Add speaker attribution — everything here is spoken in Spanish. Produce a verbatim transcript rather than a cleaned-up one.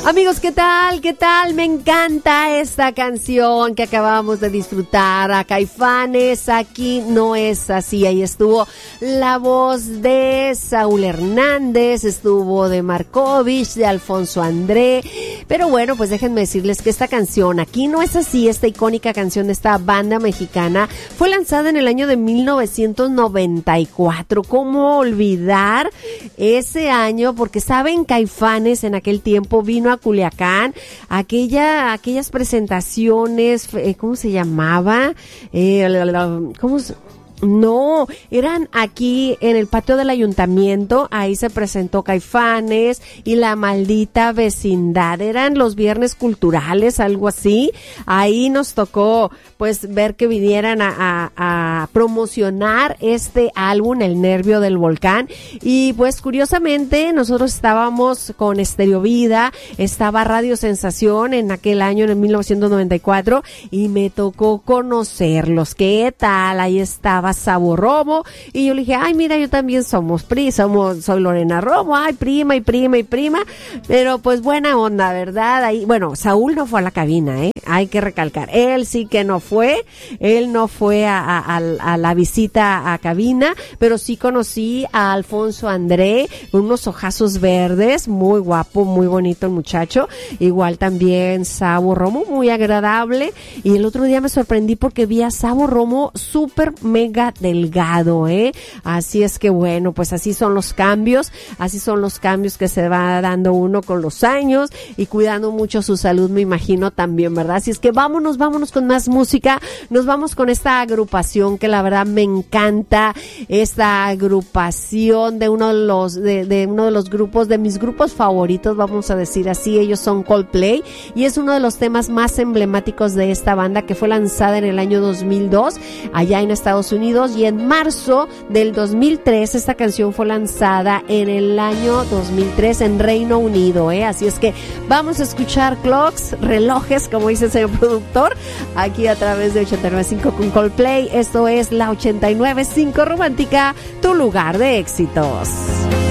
Speaker 1: Amigos, ¿qué tal? ¿Qué tal? Me encanta esta canción que acabamos de disfrutar. A Caifanes, Aquí no es así. Ahí estuvo la voz de Saúl Hernández, estuvo de Markovich, de Alfonso André. Pero bueno, pues déjenme decirles que esta canción, Aquí no es así, esta icónica canción de esta banda mexicana, fue lanzada en el año de mil novecientos noventa y cuatro. ¿Cómo olvidar ese año? Porque saben, Caifanes en aquel tiempo vino a Culiacán, aquella, aquellas presentaciones, eh, ¿cómo se llamaba? Eh, la, la, ¿cómo se...? No, eran aquí en el patio del ayuntamiento, ahí se presentó Caifanes y La Maldita Vecindad, eran los viernes culturales, algo así. Ahí nos tocó pues ver que vinieran a, a, a promocionar este álbum, El Nervio del Volcán, y pues curiosamente nosotros estábamos con Estéreo Vida, estaba Radio Sensación en aquel año, en el mil novecientos noventa y cuatro, y me tocó conocerlos. ¿Qué tal? Ahí estaba Sabo Romo, y yo le dije, ay, mira, yo también somos pri, somos, soy Lorena Romo, ay, prima y prima y prima, pero pues buena onda, ¿verdad? Ahí, bueno, Saúl no fue a la cabina, ¿eh? Hay que recalcar, él sí que no fue, él no fue a, a, a la visita a cabina, pero sí conocí a Alfonso André, unos ojazos verdes, muy guapo, muy bonito el muchacho, igual también Sabo Romo, muy agradable, y el otro día me sorprendí porque vi a Sabo Romo súper mega delgado, ¿eh? Así es que bueno, pues así son los cambios, así son los cambios que se va dando uno con los años y cuidando mucho su salud, me imagino también, ¿verdad? Así es que vámonos, vámonos con más música, nos vamos con esta agrupación que la verdad me encanta, esta agrupación de uno de los, de, de uno de los grupos, de mis grupos favoritos, vamos a decir así, ellos son Coldplay, y es uno de los temas más emblemáticos de esta banda que fue lanzada en el año dos mil dos, allá en Estados Unidos, y en marzo del dos mil tres esta canción fue lanzada en el año dos mil tres en Reino Unido, ¿eh? Así es que vamos a escuchar Clocks, relojes, como dice el señor productor, aquí a través de ochenta y nueve punto cinco con Coldplay. Esto es la ochenta y nueve punto cinco Romántica, tu lugar de éxitos.